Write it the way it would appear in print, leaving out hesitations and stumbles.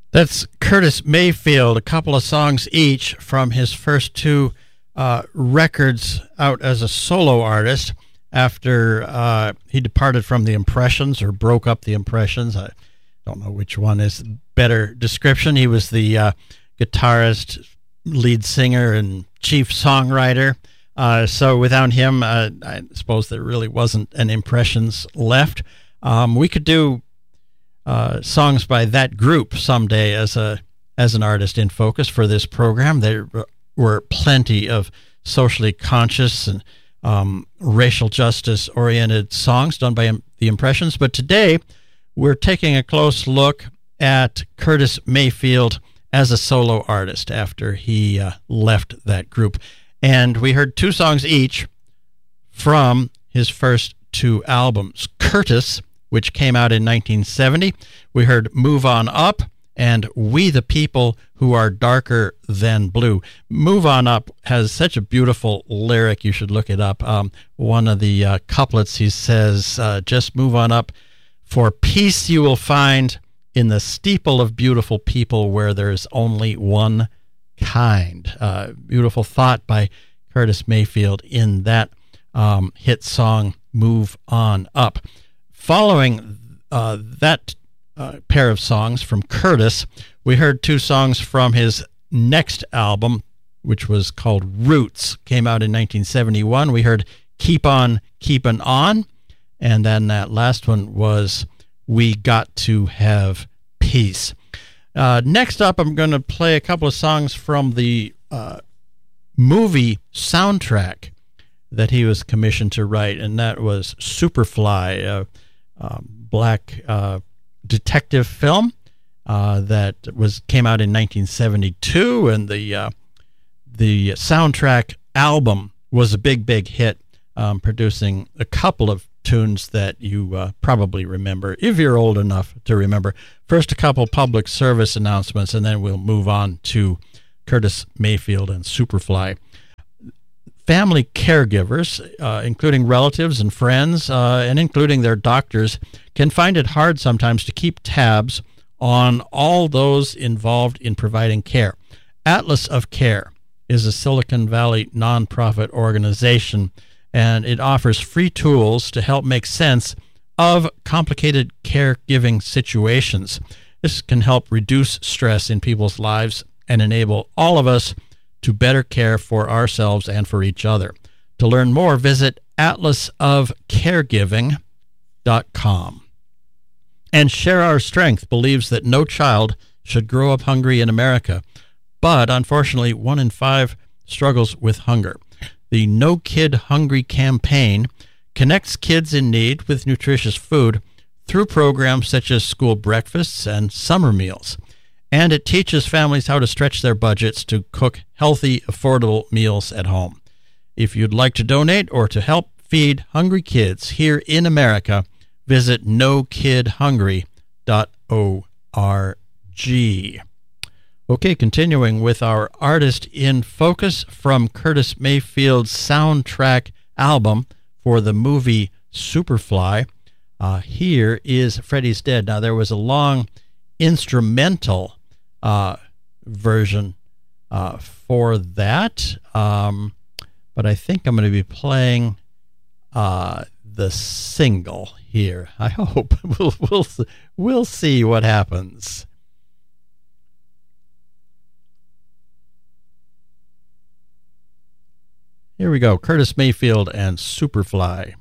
That's Curtis Mayfield, a couple of songs each from his first two records out as a solo artist after he departed from the Impressions or broke up the Impressions. I don't know which one is the better description. He was the guitarist, lead singer, and chief songwriter. So without him, I suppose there really wasn't an Impressions left. We could do songs by that group someday as an artist in focus for this program. There were plenty of socially conscious and racial justice oriented songs done by the Impressions, but today we're taking a close look at Curtis Mayfield as a solo artist after he left that group. And we heard two songs each from his first two albums. Curtis, which came out in 1970. We heard Move On Up and We the People Who Are Darker Than Blue. Move On Up has such a beautiful lyric. You should look it up. One of the couplets, he says, just move on up, for peace you will find in the steeple of beautiful people where there's only one kind. Beautiful thought by Curtis Mayfield in that hit song, Move On Up. Following that pair of songs from Curtis, we heard two songs from his next album, which was called Roots, came out in 1971. We heard Keep On Keepin' On, and then that last one was We Got to Have Peace. Next up, I'm going to play a couple of songs from the movie soundtrack that he was commissioned to write, and that was Superfly, black detective film that came out in 1972, and the soundtrack album was a big hit, producing a couple of tunes that you probably remember, if you're old enough to remember. First, a couple public service announcements, and then we'll move on to Curtis Mayfield and Superfly. Family caregivers, including relatives and friends, and including their doctors, can find it hard sometimes to keep tabs on all those involved in providing care. Atlas of Care is a Silicon Valley nonprofit organization, and it offers free tools to help make sense of complicated caregiving situations. This can help reduce stress in people's lives and enable all of us to better care for ourselves and for each other. To learn more, visit atlasofcaregiving.com. And Share Our Strength believes that no child should grow up hungry in America, but unfortunately 1 in 5 struggles with hunger. The No Kid Hungry campaign connects kids in need with nutritious food through programs such as school breakfasts and summer meals. And it teaches families how to stretch their budgets to cook healthy, affordable meals at home. If you'd like to donate or to help feed hungry kids here in America, visit nokidhungry.org. Okay, continuing with our artist in focus from Curtis Mayfield's soundtrack album for the movie Superfly. Here is Freddy's Dead. Now, there was a long instrumental version for that, but I think I'm going to be playing the single here. I hope we'll see what happens. Here we go, Curtis Mayfield and Superfly.